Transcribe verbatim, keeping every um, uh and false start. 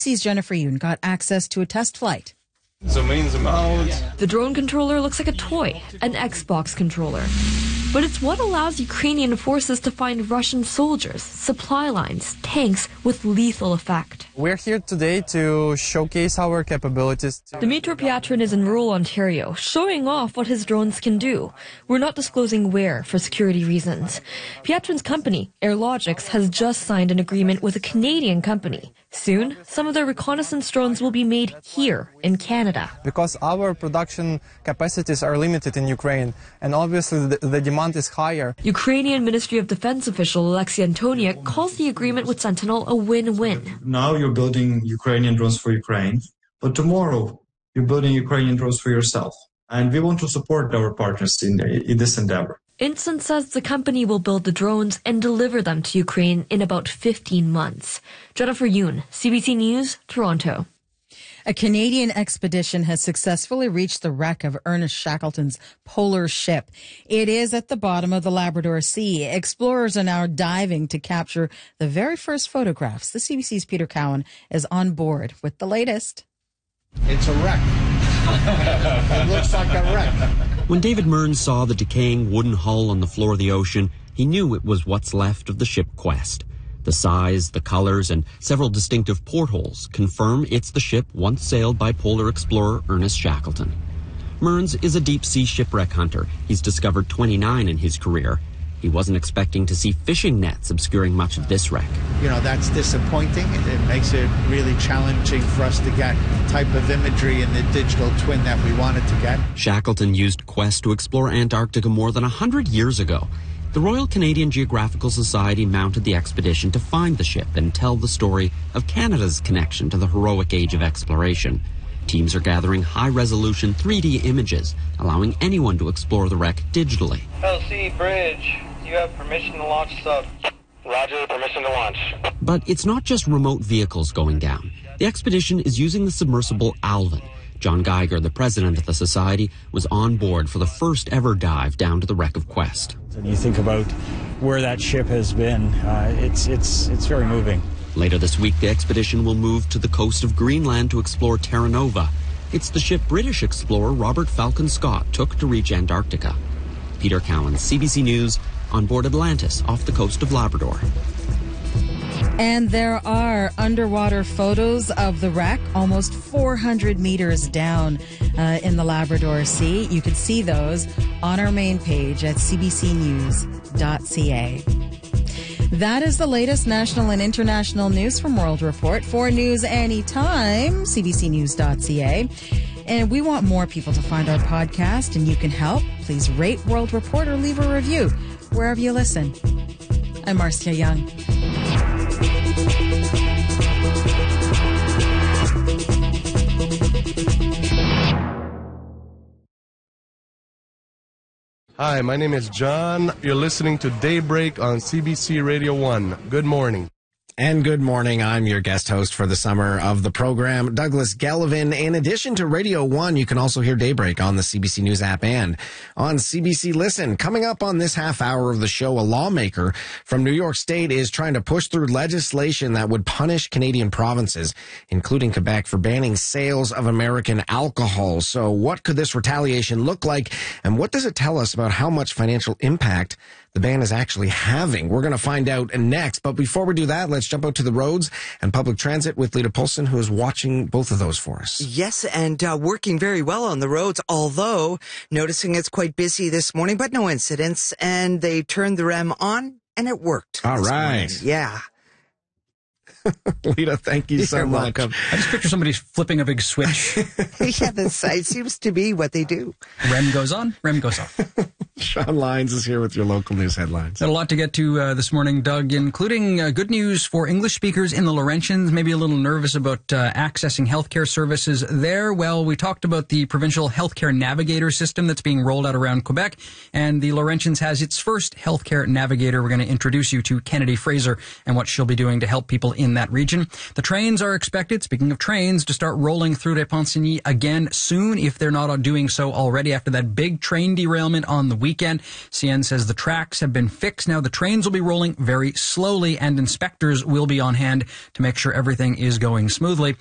C's Jennifer Yoon got access to a test flight. Zoom in, zoom out. The drone controller looks like a toy, an Xbox controller. But it's what allows Ukrainian forces to find Russian soldiers, supply lines, tanks with lethal effect. We're here today to showcase our capabilities. Dmytro Pyatrin is in rural Ontario, showing off what his drones can do. We're not disclosing where for security reasons. Pyatrin's company, AirLogix, has just signed an agreement with a Canadian company. Soon, some of their reconnaissance drones will be made here in Canada. Because our production capacities are limited in Ukraine, and obviously the, the demand is higher. Ukrainian Ministry of Defense official Alexei Antoniuk calls the agreement with Sentinel a win-win. Now you're building Ukrainian drones for Ukraine, but tomorrow you're building Ukrainian drones for yourself. And we want to support our partners in, in this endeavor. Instant says the company will build the drones and deliver them to Ukraine in about fifteen months. Jennifer Yoon, C B C News, Toronto. A Canadian expedition has successfully reached the wreck of Ernest Shackleton's polar ship. It is at the bottom of the Labrador Sea. Explorers are now diving to capture the very first photographs. The C B C's Peter Cowan is on board with the latest. It's a wreck. It looks like a wreck. When David Mearns saw the decaying wooden hull on the floor of the ocean, he knew it was what's left of the ship Quest. The size, the colors, and several distinctive portholes confirm it's the ship once sailed by polar explorer Ernest Shackleton. Mearns is a deep-sea shipwreck hunter. He's discovered twenty-nine in his career. He wasn't expecting to see fishing nets obscuring much of this wreck. You know, that's disappointing. It, it makes it really challenging for us to get the type of imagery in the digital twin that we wanted to get. Shackleton used Quest to explore Antarctica more than one hundred years ago. The Royal Canadian Geographical Society mounted the expedition to find the ship and tell the story of Canada's connection to the heroic age of exploration. Teams are gathering high-resolution three D images, allowing anyone to explore the wreck digitally. L C Bridge, you have permission to launch sub. Roger, permission to launch. But it's not just remote vehicles going down. The expedition is using the submersible Alvin. John Geiger, the president of the society, was on board for the first ever dive down to the wreck of Quest. And you think about where that ship has been, uh, it's, it's, it's very moving. Later this week, the expedition will move to the coast of Greenland to explore Terra Nova. It's the ship British explorer Robert Falcon Scott took to reach Antarctica. Peter Cowan, C B C News, on board Atlantis off the coast of Labrador. And there are underwater photos of the wreck almost four hundred meters down uh, in the Labrador Sea. You can see those on our main page at c b c news dot c a. That is the latest national and international news from World Report. For news anytime, c b c news dot c a. And we want more people to find our podcast, and you can help. Please rate World Report or leave a review wherever you listen. I'm Marcia Young. Hi, my name is John. You're listening to Daybreak on C B C Radio one. Good morning. And good morning. I'm your guest host for the summer of the program, Douglas Gallivan. In addition to Radio one, you can also hear Daybreak on the C B C News app and on C B C Listen. Coming up on this half hour of the show, a lawmaker from New York State is trying to push through legislation that would punish Canadian provinces, including Quebec, for banning sales of American alcohol. So what could this retaliation look like? And what does it tell us about how much financial impact the ban is actually having? We're going to find out next. But before we do that, let's jump out to the roads and public transit with Lita Poulsen, who is watching both of those for us. Yes, and uh, working very well on the roads, although noticing it's quite busy this morning, but no incidents. And they turned the R E M on, and it worked. All right. Morning. Yeah. Lita, thank you You're so much. welcome. I just picture somebody flipping a big switch. Yeah, that's, it seems to be what they do. R E M goes on, R E M goes off. Sean Lyons is here with your local news headlines. Got a lot to get to uh, this morning, Doug, including uh, good news for English speakers in the Laurentians, maybe a little nervous about uh, accessing healthcare services there. Well, we talked about the provincial healthcare navigator system that's being rolled out around Quebec, and the Laurentians has its first healthcare navigator. We're going to introduce you to Kennedy Fraser and what she'll be doing to help people in that region. The trains are expected, speaking of trains, to start rolling through Repentigny again soon, if they're not doing so already after that big train derailment on the weekend. weekend. C N says the tracks have been fixed. Now the trains will be rolling very slowly, and inspectors will be on hand to make sure everything is going smoothly.